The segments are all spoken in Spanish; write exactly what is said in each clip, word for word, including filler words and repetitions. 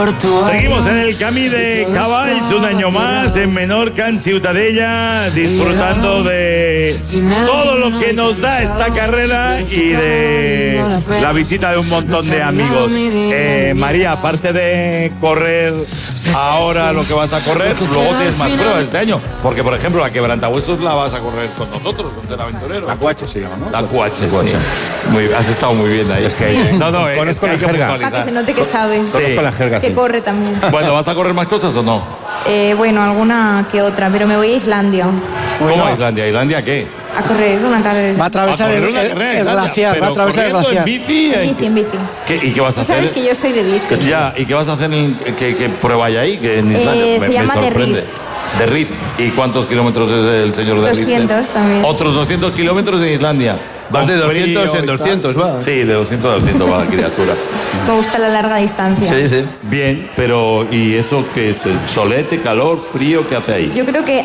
Seguimos en el Camí de Cavalls, un año más en Menorca, en Ciutadella, disfrutando de todo lo que nos da esta carrera y de la visita de un montón de amigos. Eh, María, aparte de correr ahora lo que vas a correr, luego tienes más pruebas este año, porque por ejemplo la Quebrantahuesos la vas a correr con nosotros, con el aventurero. La Cuache se llama, ¿no? La Cuache, sí. Muy, has estado muy bien ahí. Es que hay, no, no, es que hay que para que se note que sabe. Sí. Conozco la jerga. Que corre también. Bueno, ¿vas a correr más cosas o no? Eh, bueno, alguna que otra, pero me voy a Islandia. ¿Cómo a Islandia? ¿Islandia qué? A correr una carrera. Va a atravesar A el, correr una el- carrera en el Islandia, glaciar, va a pero atravesar el corriendo glaciar. en bici. En bici, en bici. ¿Qué, ¿Y qué vas a Tú hacer? sabes que yo soy de bici. Ya, ¿y qué vas a hacer? En, ¿qué, qué prueba hay ahí? Que en Islandia Eh, me, se me llama The sorprende. Rift. De Rift. ¿Y cuántos kilómetros es el señor de Rift? doscientos también. Otros doscientos kilómetros en Islandia. Vas de Con doscientos frío en y tal. doscientos, va. Sí, de doscientos a doscientos va la criatura. Me gusta la larga distancia. Sí, sí. Bien, pero ¿y eso qué es? ¿Solete, calor, frío? ¿Qué hace ahí? Yo creo que eh,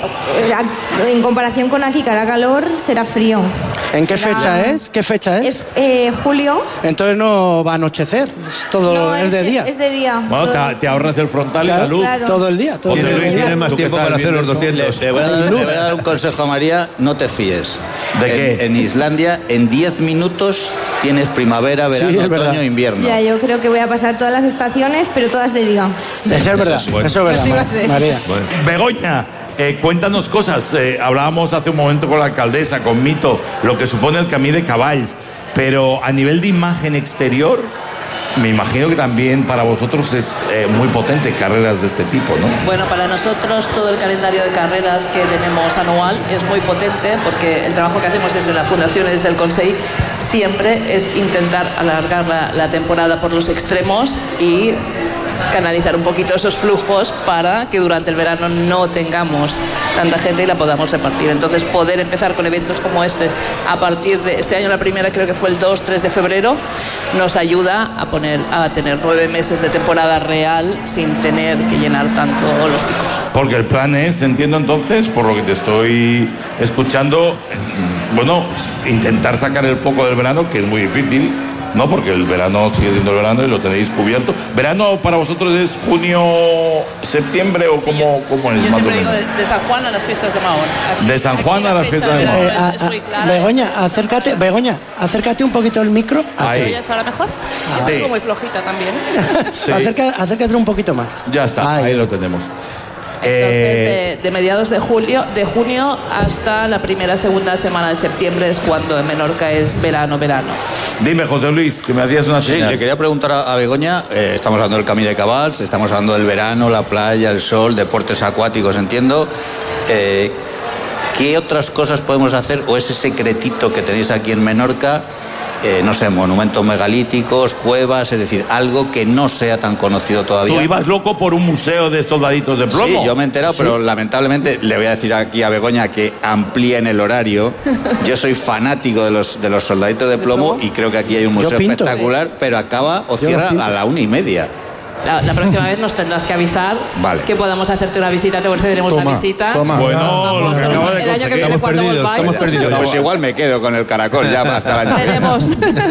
en comparación con aquí, que hará calor, será frío. ¿En qué Será- fecha es? ¿Qué fecha es? Es eh, julio. Entonces no va a anochecer, es todo No, es de día. Es de día. Bueno, Todo- te, te ahorras el frontal y la Claro, luz. claro. Todo el día. Todo el José día. Luis, Tienes más ¿tú qué tiempo sabes para hacer bien los de eso? doscientos. Le voy, a dar, le voy a dar un consejo a María, no te fíes. ¿De en, qué? En Islandia, en diez minutos tienes primavera, verano, Sí, es verdad. otoño, invierno. Ya, yo creo que voy a pasar todas las estaciones, pero todas de día. Eso es verdad, Bueno. eso es verdad, Así va a Ma- ser. María. Begoña, eh, cuéntanos cosas. Eh, hablábamos hace un momento con la alcaldesa, con Mito, lo que supone el Camí de Cavalls, pero a nivel de imagen exterior, me imagino que también para vosotros es eh, muy potente carreras de este tipo, ¿no? Bueno, para nosotros todo el calendario de carreras que tenemos anual es muy potente porque el trabajo que hacemos desde la Fundación y desde el Consejo siempre es intentar alargar la, la temporada por los extremos y canalizar un poquito esos flujos para que durante el verano no tengamos tanta gente y la podamos repartir. Entonces poder empezar con eventos como este a partir de este año, la primera creo que fue el dos tres de febrero, nos ayuda a poner a tener nueve meses de temporada real sin tener que llenar tanto los picos. Porque el plan es, entiendo entonces, por lo que te estoy escuchando, eh, bueno, intentar sacar el foco del verano, que es muy difícil, ¿no? Porque el verano sigue siendo el verano y lo tenéis cubierto. ¿Verano para vosotros es junio, septiembre o Sí, cómo, yo- cómo es Yo más o siempre digo menos? de, de San Juan a las fiestas de Mahón. Aquí- De San aquí Juan a las fecha fiestas de verano Mahón. Eh, es a- muy a- clara. Begoña, acércate, Begoña, acércate un poquito el micro. Ahí. ¿Me oyes ahora mejor? Yo Sí. sigo muy flojita también. Sí. Acerca- acércate un poquito más. Ya está, Ahí. ahí lo tenemos. Entonces, Eh, de, de mediados de julio, de junio hasta la primera, segunda semana de septiembre es cuando en Menorca es verano, verano. Dime, José Luis, que me hacías una Sí, señal. le quería preguntar a, a Begoña, eh, estamos hablando del Camí de Cavalls, estamos hablando del verano, la playa, el sol, deportes acuáticos, entiendo. Eh, ¿Qué otras cosas podemos hacer o ese secretito que tenéis aquí en Menorca? Eh, no sé, monumentos megalíticos, cuevas, es decir, algo que no sea tan conocido todavía. Tú ibas loco por un museo de soldaditos de plomo. Sí, yo me he enterado, pero lamentablemente le voy a decir aquí a Begoña que amplíen el horario. Yo soy fanático de los, de los soldaditos de plomo, plomo? y creo que aquí hay un Yo museo pinto. espectacular, pero acaba o Yo lo cierra pinto. a la una y media. La, la próxima vez nos tendrás que avisar Vale. que podamos hacerte una visita, te concederemos Toma, una visita. toma. Bueno, lo Vamos, que el- acabo de el año que conseguir. viene Estamos cuando perdidos, volváis. estamos perdidos. Pues igual me quedo con el caracol ya hasta el año que viene. Tenemos,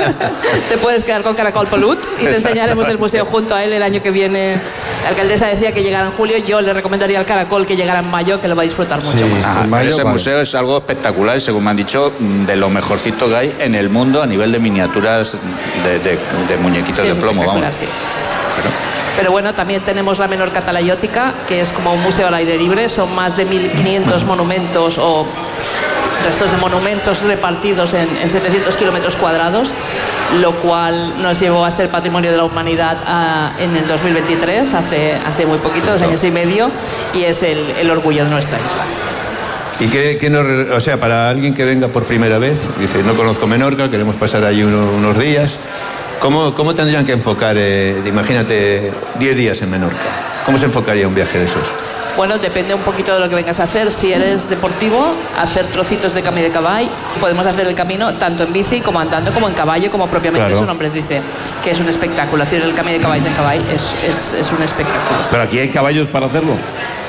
te puedes quedar con Caracol Polut y te enseñaremos el museo junto a él el año que viene. La alcaldesa decía que llegara en julio, yo le recomendaría al Caracol que llegara en mayo, que lo va a disfrutar mucho Sí. más. Ah, En mayo, ese vale. museo es algo espectacular y, según me han dicho, de lo mejorcito que hay en el mundo a nivel de miniaturas de, de- de muñequitos Sí, de es plomo, vamos. espectacular, sí. Pero bueno, también tenemos la Menorca Talayótica, que es como un museo al aire libre. Son más de mil quinientos monumentos o restos de monumentos repartidos en, en setecientos kilómetros cuadrados, lo cual nos llevó a ser Patrimonio de la Humanidad a- en el dos mil veintitrés, hace, hace muy poquito, dos años y medio, y es el, el orgullo de nuestra isla. ¿Y qué, qué nos re- o sea, para alguien que venga por primera vez, dice, no conozco Menorca, queremos pasar allí uno- unos días, ¿cómo, cómo tendrían que enfocar, eh, imagínate, diez días en Menorca? ¿Cómo se enfocaría un viaje de esos? Bueno, depende un poquito de lo que vengas a hacer. Si eres deportivo, hacer trocitos de Camí de Caball. Podemos hacer el camino tanto en bici como andando, como en caballo, como propiamente Claro. su nombre dice, que es un espectáculo. Hacer el Camí de Caball en caballo es, es, es un espectáculo. Pero aquí hay caballos para hacerlo.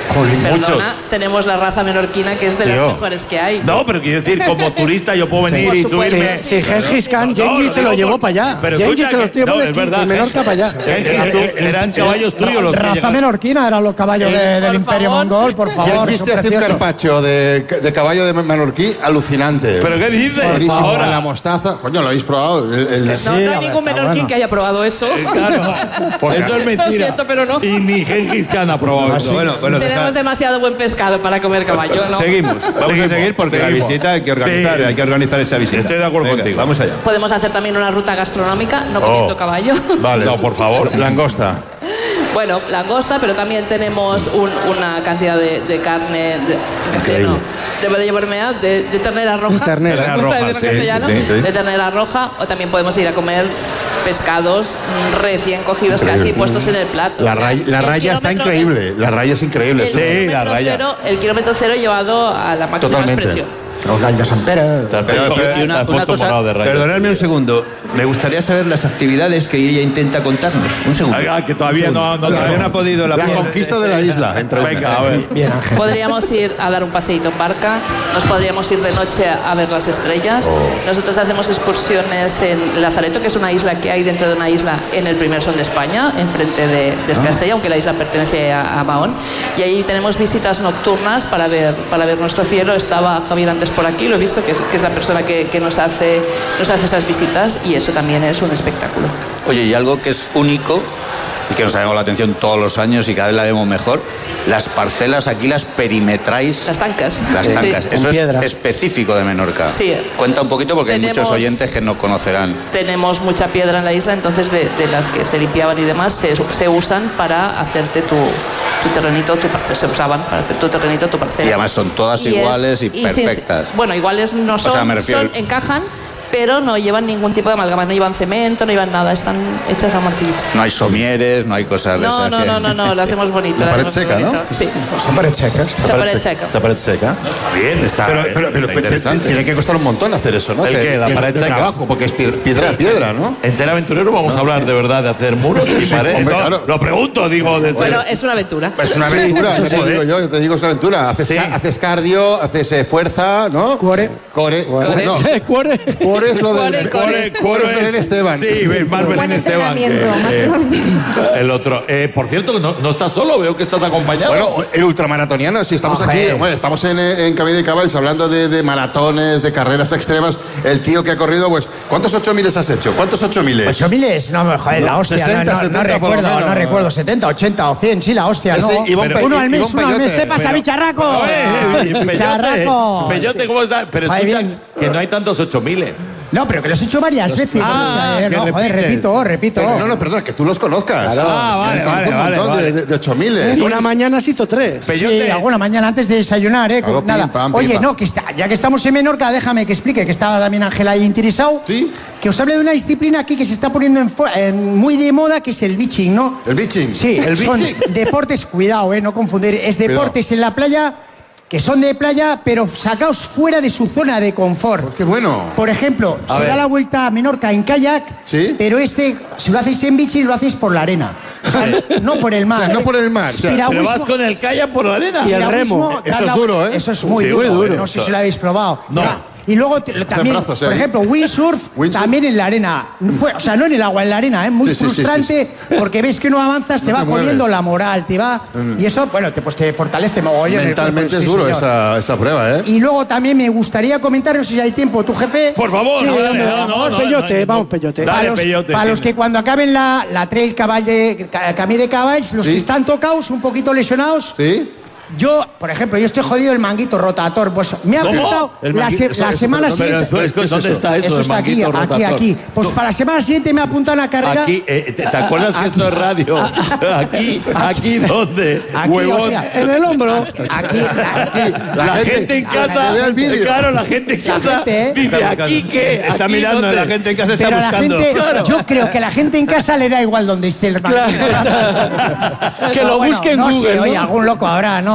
Perdona, muchos. tenemos la raza menorquina que es de Tío. las mejores que hay. No, pero quiero decir, como turista yo puedo venir Sí, y por supuesto. subirme. Si Gengis Khan, No, Genghis lo se lo digo llevó por- para allá. pero Genghis escucha se lo que- llevó no, de, es verdad, de Menorca para allá. Gengis, tú- eran caballos tuyos los que Raza llegaron. menorquina eran los caballos de- del Por Imperio favor. Mongol, por favor. Gengis son te hace un preciosos. carpacho de, de caballo de menorquí alucinante. ¿Pero qué dices? Buenísimo, Ahora. con la mostaza. Coño, ¿lo habéis probado? El- el- No, Sí, no a hay ver, ningún está menorquín bueno. que haya probado eso. Claro, eso es mentira. Lo siento, pero no. Y ni Gengis Khan ha probado eso. Bueno, bueno, Tenemos deja- demasiado buen pescado para comer caballo, ¿no? seguimos. Vamos Seguimos, a seguir porque seguimos. la visita hay que organizar, Sí. hay que organizar esa visita. Estoy de acuerdo Venga, contigo. Vamos allá. Podemos hacer también una ruta gastronómica, no comiendo Oh. caballo. Vale. No, por favor. Langosta. Bueno, langosta, pero también tenemos un- una cantidad de, de carne de, en castellano. Debo de llevarme a de, de ternera roja. Ternera. Ternera Me gusta roja, decirlo en sí, castellano. sí, sí. De ternera roja, o también podemos ir a comer pescados mm, recién cogidos, casi puestos en el plato. La, O sea, raya, la el raya está kilómetro- increíble. La raya es increíble. El, Sí, kilómetro la raya. Cero, el kilómetro cero llevado a la máxima Totalmente. expresión. Los gallos de Sant Pere. Te has Pero- puesto- pero- te has y una- puesto una cosa- morado de rayos. Perdonadme un segundo. Me gustaría saber las actividades que ella intenta contarnos. Un segundo. Ah, que todavía no, no, Todavía no ha podido la, La conquista de la isla. Entre Venga, a ver. Bien, Ángel. Podríamos ir a dar un paseíto en barca, nos podríamos ir de noche a ver las estrellas. Nosotros hacemos excursiones en Lazareto, que es una isla que hay dentro de una isla en el primer sol de España, enfrente de, de Escastella, aunque la isla pertenece a, a Mahón. Y ahí tenemos visitas nocturnas para ver, para ver nuestro cielo. Estaba Javier antes por aquí, lo he visto, que es, que es la persona que, que nos, hace, nos hace esas visitas, y eso también es un espectáculo. Oye, y algo que es único y que nos ha llamado la atención todos los años y cada vez la vemos mejor, las parcelas aquí las perimetráis. Las tancas. Las Sí. tancas, con eso es piedra. específico de Menorca. Sí. Cuenta un poquito porque hay Tenemos- muchos oyentes que no conocerán. Tenemos mucha piedra en la isla, entonces de, de las que se limpiaban y demás se, se usan para hacerte tu, tu terrenito, tu parcela. Se usaban para hacer tu terrenito, tu parcela. Y además son todas Y es- iguales y sin- perfectas. bueno, iguales no son, sea, me refiero- son- encajan, pero no llevan ningún tipo de amalgama, no llevan cemento, no llevan nada, están hechas a martillito. No hay somieres, no hay cosas de No, esas no, que- no, no, no, lo hacemos bonito. La lo pared hacemos seca, ¿no? bonito. Sí, Son paredes secas. esa pared seca. Esa pared seca. Está bien, está, Pero, bien, pero, pero está te- interesante. tiene que costar un montón hacer eso, ¿no? ¿El Que- qué? La que- pared de seca. trabajo, porque es piedra, piedra, piedra, ¿no? En Ser Aventurero vamos a hablar de verdad de hacer muros y paredes. hombre, No, claro. Lo pregunto, digo, desde... Bueno, es una aventura. Es una aventura, yo te Joder. digo yo, yo te digo es una aventura. Haces, Sí. ca- haces cardio, haces eh, fuerza, ¿no? Cuore. Core. Cuore. No, Cuore. core es lo de... Core, Core, Core es Belén Esteban. Sí, más Buen Belén Esteban. que, entrenamiento, más eh, entrenamiento. el otro. Eh, por cierto, no, no estás solo, veo que estás acompañado. Bueno, el ultramaratoniano, si estamos Oje. aquí, bueno, estamos en, en Camino de Caballos hablando de, de maratones, de carreras extremas. El tío que ha corrido, pues, ¿cuántos ocho miles has hecho? ¿Cuántos ocho miles? Ocho miles, no, joder, la hostia, sesenta, no, no, no setenta por lo recuerdo, menos. no recuerdo, setenta, ochenta o cien, sí, la hostia, Ese no. Iván Pero Pe- uno al mes, Iván uno al mes, Peyote. ¿qué pasa, Pero- bicharraco? Eh, Peyote, Bicharraco. Peyote, ¿cómo estás? Pero Ahí escucha, bien. que no hay tantos ocho miles. No, pero que los he hecho varias veces. Ah, Eh, que no, joder, repites. repito, repito. Pero, no, no, perdona, que tú los conozcas. Ah, vale, Que vale, conoces un vale, montón vale. de, de, de ocho miles. Una mañana se hizo tres. Peyote. Sí, alguna mañana antes de desayunar, ¿eh? Claro, Con- nada. pim, pam, pim, Oye, pam. no, que está, ya que estamos en Menorca, déjame que explique que estaba también Ángela ahí interesado. Sí. Que os hable de una disciplina aquí que se está poniendo en fu- en muy de moda, que es el beaching, ¿no? ¿El beaching? Sí, ¿El son beaching? deportes, cuidado, ¿eh? No confundir. Es deportes en la playa que son de playa, pero sacaos fuera de su zona de confort. Qué bueno. Por ejemplo, A se ver. da la vuelta a Menorca en kayak, Sí. pero este, si lo hacéis en bici, lo hacéis por la arena. O sea, no por el mar. O sea, no ¿eh? por el mar, o sea, Piragüismo- Pero vas con el kayak por la arena. Y el piragüismo, remo. dar Eso es la- duro, ¿eh? Eso es muy Sí, duro. muy duro. No sé si lo habéis probado. No. Ya. Y luego t- también, brazos, ¿eh? por ejemplo, windsurf, Windsurf. también en la arena. Fue- o sea, no en el agua, en la arena, ¿eh? Muy Sí, sí, sí, frustrante porque ves que no avanzas, te No va te comiendo mueves. la moral, te va. Y eso, bueno, te, pues te fortalece mogollón. el Mentalmente cuerpo, es sí, duro señor. esa, esa prueba, ¿eh? Y luego también me gustaría comentar, no sé si hay tiempo, tu jefe. Por favor, Sí, no, dale, hombre, no, no, vamos, no, Peyote, no, vamos, no. Peyote. Dale, para los, Peyote, para los sí. que cuando acaben la, la trail caball de ca- Camí de Caballs, los Sí. que están tocados, un poquito lesionados, ¿Sí? yo, por ejemplo, yo estoy jodido el manguito rotator, pues me ha ¿Cómo? apuntado El la, manguito- se- eso- la eso- semana pero- siguiente. Pero, ¿Qué es ¿dónde eso? está eso? Eso el está aquí, manguito aquí, rotator? aquí. Pues para la semana siguiente me apuntan a carrera. Aquí, eh, ¿te, te acuerdas que esto es radio? Aquí, aquí, ¿dónde? Aquí, Huevón. o sea, En el hombro. Aquí, aquí. La, gente- gente en la casa, gente ve el vídeo. claro, la gente en La casa gente, ¿eh? dice, Está ¿aquí buscando. qué? Está ¿Aquí mirando, dónde? la gente en casa está Pero la buscando. gente, Claro. yo creo que la gente en casa le da igual donde esté el manguito. Que lo busque en no, Google, sí, ¿no? oye, algún loco habrá, ¿no?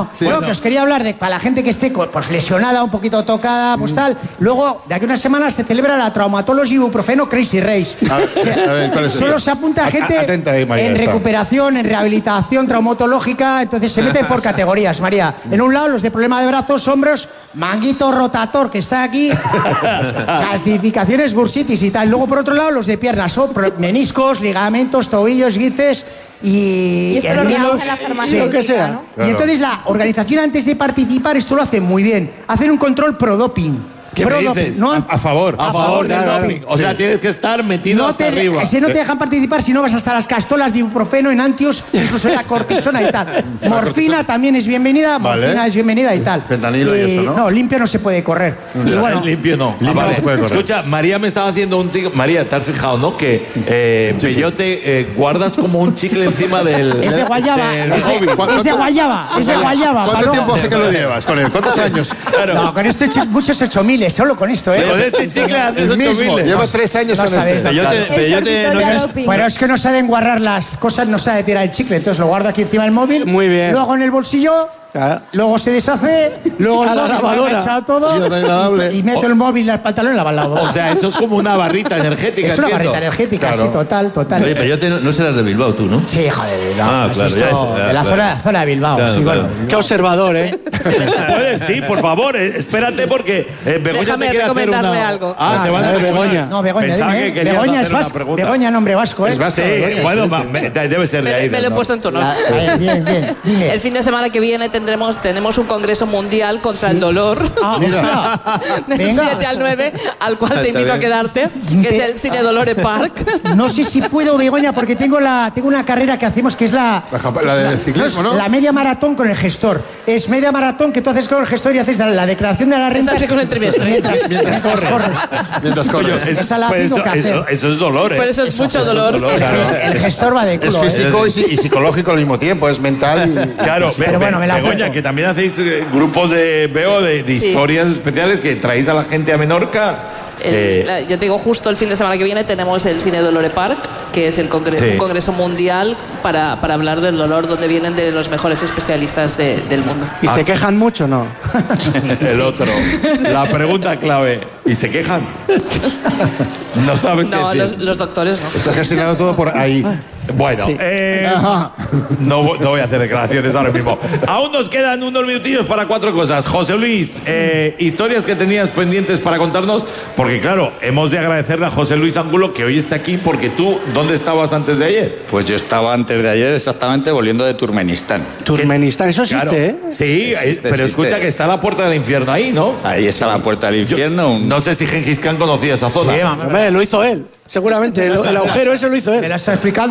No, Sí. no, Bueno. que os quería hablar de para la gente que esté pues, lesionada, un poquito tocada, pues tal. Luego, de aquí a unas semanas se celebra la Traumatology Ibuprofeno Crazy Race. A ver, O sea, a ver, ¿cuál es solo eso? se apunta A- gente a- atenta ahí, María, en está. recuperación, en rehabilitación traumatológica, entonces se mete por categorías, María. En un lado, los de problema de brazos, hombros, manguito rotator, que está aquí, calcificaciones, bursitis y tal. Luego, por otro lado, los de piernas, son pro- meniscos, ligamentos, tobillos, guices y... Y esto lo hernios. organiza la farmacéutica, Lo que sea. ¿no? Y entonces la organización, antes de participar, esto lo hace muy bien. Hacen un control pro-doping. ¿Qué me Pro-doping, dices? ¿no? A, a favor. A favor del claro, doping. claro. O sea, tienes que estar metido No hasta te, arriba. si no te dejan participar, si no vas hasta las castolas de ibuprofeno, enantios, incluso la cortisona y tal. Morfina también es bienvenida, Vale. morfina es bienvenida y tal. Fentanilo y eso, ¿no? No, limpio no se puede correr. Y bueno, limpio no. Limpio Ah, no vale. se puede correr. Escucha, María me estaba haciendo un chicle. María, ¿te has fijado, no? Que eh, Peyote eh, guardas como un chicle encima del. es de guayaba, del es de, móvil. es de guayaba, es de guayaba. ¿Cuánto Paloma. tiempo hace que lo llevas con él? ¿Cuántos años? Claro. No, con esto he hecho muchos ocho miles, solo con esto, ¿eh? Con este chicle haces El ocho mismo. miles. Llevo tres años No con sabéis, este. no. Peyote, El peyote no sortito de sé- doping. Bueno, es que no saben guardar las cosas, no sabe tirar el chicle, entonces lo guardo aquí encima del móvil. Muy bien. Luego en el bolsillo, Claro. luego se deshace, luego el A la móvil, lavadora. me he echado todo Tío, tan agradable. y, y meto el móvil, el pantalón y la lavadora. O sea, eso es como una barrita energética. Es una entiendo. barrita energética, Claro. sí, total, total. Oye, Peyote no, no serás de Bilbao tú, ¿no? Sí, joder, no, Ah, has claro, visto ya es, ya, de la claro. zona, zona de Bilbao, Claro, sí, claro. bueno. Qué observador, ¿eh? Puedes, sí, por favor, eh, espérate porque eh, Begoña Déjame te quiere hacer recomendarle una... algo. Ah, te van a a ver, recomendar. Begoña. No, Begoña, Pensaba dime. que ¿eh? querías Begoña hacer es una vasco. pregunta. Begoña, nombre vasco, ¿eh? Es vasco, Sí, Begoña, bueno, sí, ma- sí. me- debe ser de Me, ahí. me lo he ¿no? puesto en tu honor. La- bien, bien, dime. El fin de semana que viene tendremos tenemos un congreso mundial contra el dolor. Ah, ostras. Del Venga. siete al nueve, al cual te Está invito a bien. quedarte, que es el Cine Dolore Park. No sé si puedo, Begoña, porque tengo la tengo una carrera que hacemos que es la La japa- la del ciclismo, ¿no? La media maratón con el gestor. Es media maratón que tú haces con el gestor y haces la, la declaración de la renta. Estás con el trimestre. Mientras, mientras corres. Mientras Coño, corre. eso, Esa la pues tengo eso, que hacer. eso- eso es dolor, ¿eh? Por eso es mucho dolor. claro. El gestor va de Es culo. ¿eh? físico y, si- y psicológico al mismo tiempo, es mental y... Claro, Sí, pero Be- bueno, me la Begoña, juego. que también hacéis eh, grupos de, veo, de, de Sí. historias especiales que traéis a la gente a Menorca. El- Eh, la- ya te digo, justo el fin de semana que viene tenemos el Cine Dolore Park, que es el congreso, Sí. un congreso mundial para, para hablar del dolor, donde vienen de los mejores especialistas de- del mundo. ¿Y se quejan mucho no? el otro. La pregunta clave. ¿Y se quejan? No sabes qué No, decir. los, los doctores no. Está gestionado todo por ahí. Bueno, eh, no, vo- no voy a hacer declaraciones ahora mismo. Aún nos quedan unos minutillos para cuatro cosas. José Luis, eh, historias que tenías pendientes para contarnos, porque claro, hemos de agradecerle a José Luis Angulo que hoy está aquí, porque tú, ¿dónde estabas antes de ayer? Pues yo estaba antes de ayer exactamente volviendo de Turkmenistán. Turkmenistán, eso existe, Claro. ¿eh? Sí, Existe, eh, pero existe. escucha que está la puerta del infierno ahí, ¿no? Ahí está la puerta del infierno. un- No sé si Gengis Khan conocía esa zona. Sí, vamos. Hombre, lo hizo él, seguramente. El, el agujero ese lo hizo Me él. lo has explicado.